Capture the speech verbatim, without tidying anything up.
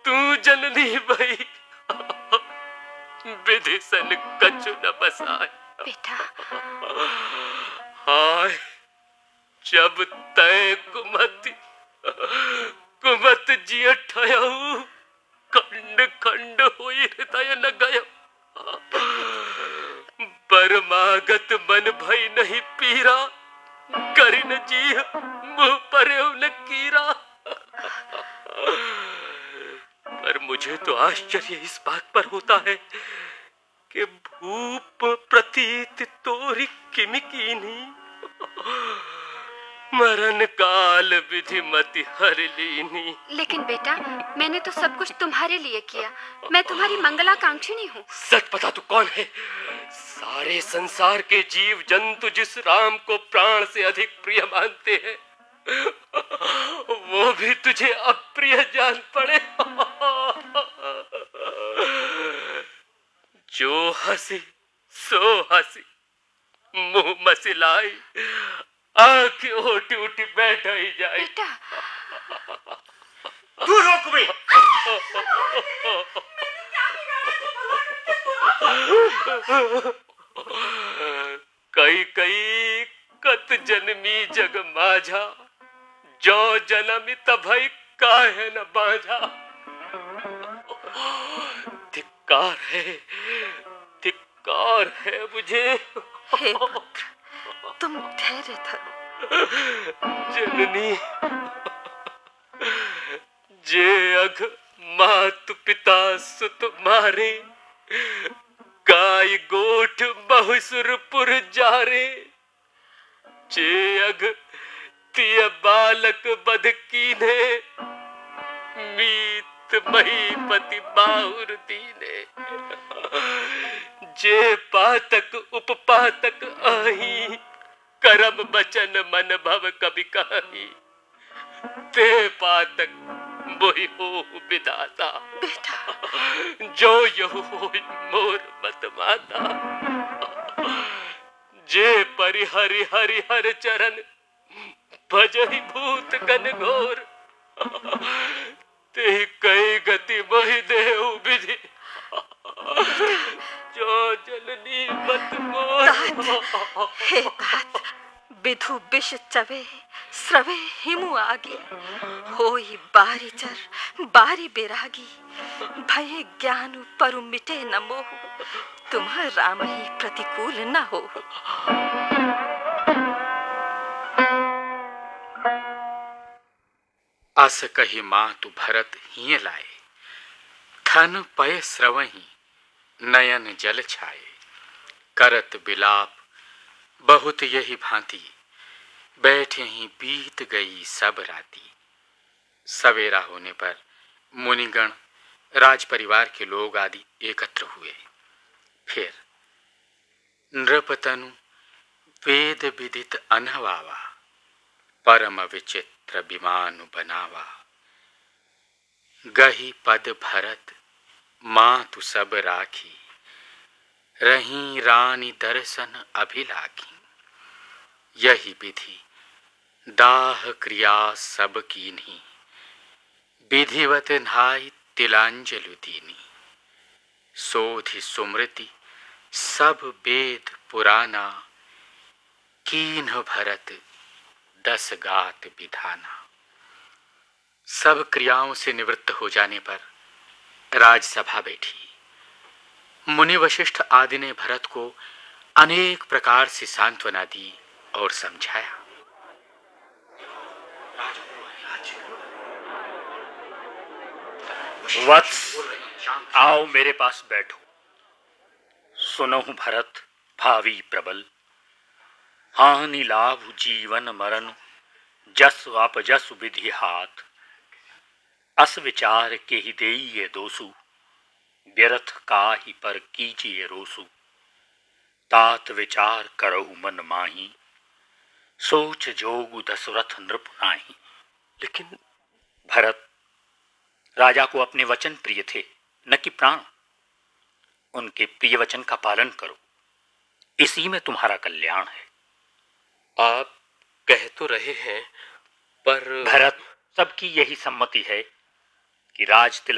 तू जननी भई विधि सन कछु न बसाए। बेटा हाय जब तय कुमति कुमत जिय ठयऊ खंड खंड हुई हृदय न गयो। परमागत मन भई नहीं पीरा करि न जी मुँह पर्यो न कीरा। पर मुझे तो आश्चर्य इस बात पर होता है कि भूप प्रतीत तोरी किमि कीन्ही मरण काल विधि मति हर लीनी। लेकिन बेटा मैंने तो सब कुछ तुम्हारे लिए किया, मैं तुम्हारी मंगलाकांक्षिणी हूँ। सच बता तू कौन है? सारे संसार के जीव जंतु जिस राम को प्राण से अधिक प्रिय मानते हैं वो भी तुझे अप्रिय जान पड़े। जो हंसी सो हंसी मुंह मसिलाई आंख उठी उठी बैठ ही जाए। बेटा तू रोक बे। कई कई कत जन्मी जग माझा जो जन्मी तभई काहे न बाझा। धिक्कार है धिक्कार है मुझे। हे पुत्र तुम धैर्य धरो। जननी जे अघ मातु पिता सुत मारे गाय गोठ बहुसुरपुर जारे। जे अघ तिय बालक बध कीन्हे मीत महीपति बाहुर दीने। जे पातक उपपातक आही करम बचन मन भव कभी कही। ते पातक मोहि हो विधाता जो यहु होई मोर मत माता। जे परि हरि हरि हर चरण भजहि भूत कन घोर। ते कई गति मोहि देहु विधि जो जननी मत मोर। हे तात विधु विष चवे स्रवे हिमु आगे होई बारी चर बारी बेरागी। भये ज्ञान परु मिटे न मोह तुम्ह राम ही प्रतिकूल न हो। अस कही मातु भरत हिय लाए थन पय स्रवहि नयन जल छाए। करत बिलाप बहुत यही भांति बैठे ही बीत गई सब राती। सवेरा होने पर मुनिगण राज परिवार के लोग आदि एकत्र हुए। फिर नृपतनु वेद विदित अनहवावा परम विचित्र विमान बनावा। गही पद भरत मातु सब राखी रही रानी दर्शन अभिलाखी। यही विधि दाह क्रिया सब कीन्ही विधिवत नहाई तिलांजलि दीनी। सोधि सुमृति सब वेद पुराना कीन्ह भरत दस गात विधाना। सब क्रियाओं से निवृत्त हो जाने पर राजसभा बैठी। मुनि वशिष्ठ आदि ने भरत को अनेक प्रकार से सांत्वना दी और समझाया। वत्स आओ मेरे पास बैठो। सुनहु भरत भावी प्रबल हानि लाभ जीवन मरण जस अपजस विधि हाथ। अस विचार के ही देइए दोसु व्यर्थ काहि पर कीजिए रोसु। तात विचार करहु मन माही सोच जोगु दशरथ नृप नाही। लेकिन भरत राजा को अपने वचन प्रिय थे न कि प्राण। उनके प्रिय वचन का पालन करो, इसी में तुम्हारा कल्याण है। आप कह तो रहे हैं पर भरत सबकी यही सम्मति है कि राज तिलक